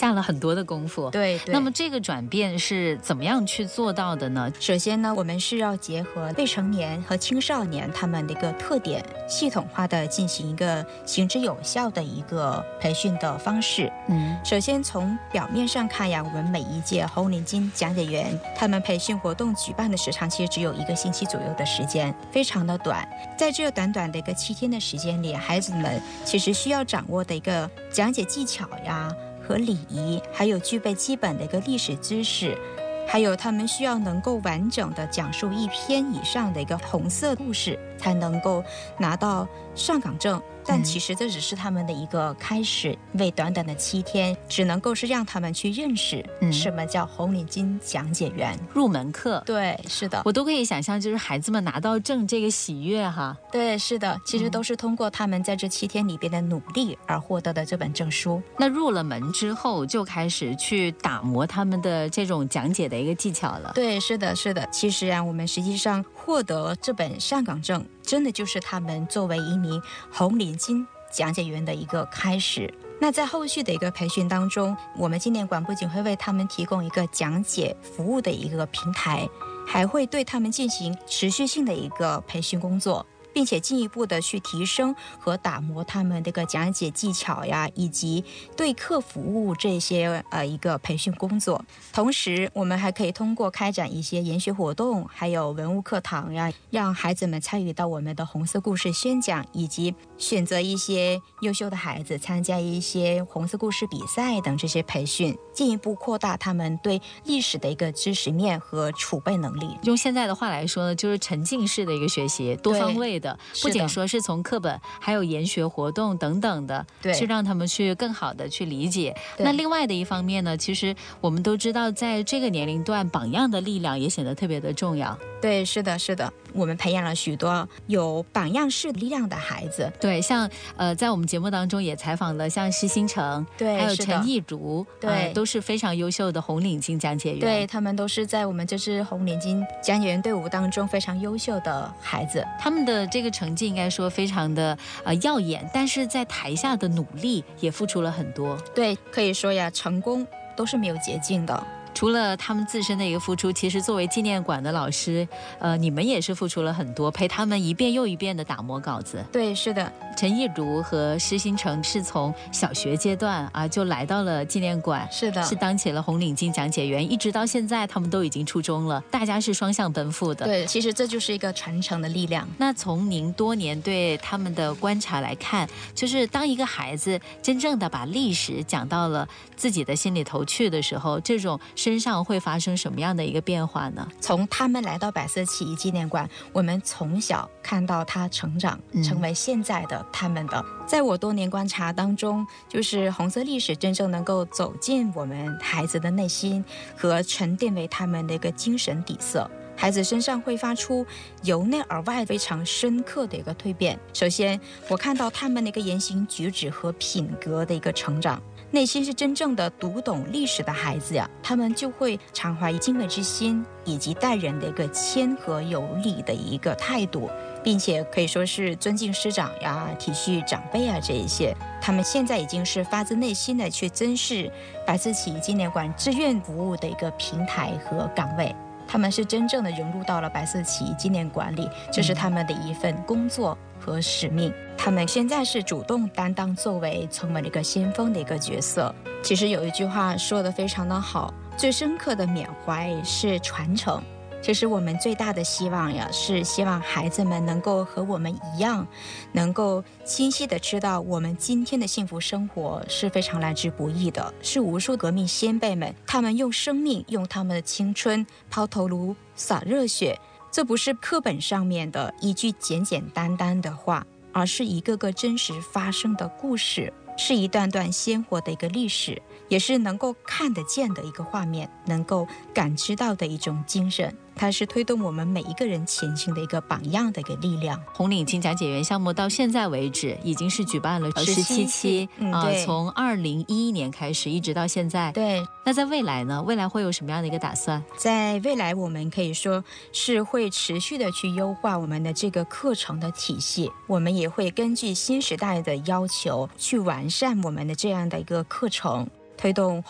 下了很多的功夫。 对对。 那么这个转变是怎么样去做到的呢？ 首先呢，我们是要结合未成年和青少年他们的一个特点，系统化的进行一个行之有效的一个培训的方式。首先从表面上看呀，我们每一届红领巾讲解员他们培训活动举办的时长其实只有1个星期左右的时间，非常的短。在这短短的一个7天的时间里，孩子们其实需要掌握的一个讲解技巧呀和礼仪，还有具备基本的一个历史知识，还有他们需要能够完整的讲述1篇以上的一个红色故事，才能够拿到上岗证。但其实这只是他们的一个开始，因为短短的7天只能够是让他们去认识什么叫红领巾讲解员， 入门课。 对，是的， 我都可以想象，就是孩子们拿到证这个喜悦哈。 对，是的，其实都是通过他们在这7天里边的努力而获得的这本证书。 那入了门之后，就开始去打磨他们的这种讲解的一个技巧了。 对，是的，是的。其实啊，我们实际上获得这本上岗证，真的就是他们作为一名红领巾讲解员的一个开始。那在后续的一个培训当中，我们纪念馆不仅会为他们提供一个讲解服务的一个平台，还会对他们进行持续性的一个培训工作，并且进一步的去提升和打磨他们这个讲解技巧呀，以及对客服务这些一个培训工作。同时我们还可以通过开展一些研学活动，还有文物课堂呀，让孩子们参与到我们的红色故事宣讲，以及选择一些优秀的孩子参加一些红色故事比赛等这些培训，进一步扩大他们对历史的一个知识面和储备能力。 用现在的话来说呢，就是沉浸式的一个学习，多方位的，不仅说是从课本，还有研学活动等等的，去让他们去更好的去理解。那另外的一方面呢，其实我们都知道，在这个年龄段，榜样的力量也显得特别的重要。 对，是的，是的，我们培养了许多有榜样式力量的孩子。 对，像在我们节目当中也采访了像施新成， 对， 还有陈义竹， 对， 都是非常优秀的红领巾讲解员。 对，他们都是在我们这支红领巾讲解员队伍当中非常优秀的孩子。 他们的这个成绩应该说非常的耀眼，但是在台下的努力也付出了很多。 对，可以说呀，成功都是没有捷径的。 除了他们自身的一个付出，其实作为纪念馆的老师，你们也是付出了很多，陪他们一遍又一遍的打磨稿子。 对，是的。 陈义如和施新成是从小学阶段就来到了纪念馆， 是的， 是当起了红领巾讲解员，一直到现在他们都已经初中了，大家是双向奔赴的。 对，其实这就是一个传承的力量。 那从您多年对他们的观察来看，就是当一个孩子真正的把历史讲到了自己的心里头去的时候，这种身上会发生什么样的一个变化呢？ 从他们来到百色起义纪念馆，我们从小看到他成长，成为现在的他们的。在我多年观察当中，就是红色历史真正能够走进我们孩子的内心，和沉淀为他们的一个精神底色。孩子身上会发出由内而外非常深刻的一个蜕变。首先，我看到他们的一个言行举止和品格的一个成长。内心是真正的读懂历史的孩子呀，他们就会常怀敬畏之心，以及待人的一个谦和有礼的一个态度，并且可以说是尊敬师长呀、体恤长辈啊这一些。他们现在已经是发自内心的去珍视百色起义纪念馆志愿服务的一个平台和岗位。他们是真正的融入到了百色起义纪念馆里，这是他们的一份工作和使命。他们现在是主动担当作为成为了一个先锋的一个角色。其实有一句话说得非常的好，最深刻的缅怀是传承。其实我们最大的希望呀，是希望孩子们能够和我们一样，能够清晰的知道我们今天的幸福生活是非常来之不易的，是无数革命先辈们他们用生命，用他们的青春抛头颅洒热血。这不是课本上面的一句简简单单的话，而是一个个真实发生的故事，是一段段鲜活的一个历史，也是能够看得见的一个画面，能够感知到的一种精神。它是推动我们每一个人前行的一个榜样的一个力量。 红领巾讲解员项目到现在为止已经是举办了17期，从2011年开始一直到现在。 对， 那在未来呢？未来会有什么样的一个打算？ 在未来我们可以说是会持续的去优化我们的这个课程的体系，我们也会根据新时代的要求去完善我们的这样的一个课程，推动